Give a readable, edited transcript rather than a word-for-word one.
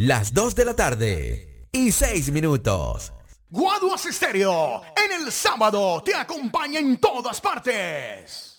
las 2 de la tarde y 6 minutos. Guaduas Estéreo, en el sábado te acompaña en todas partes.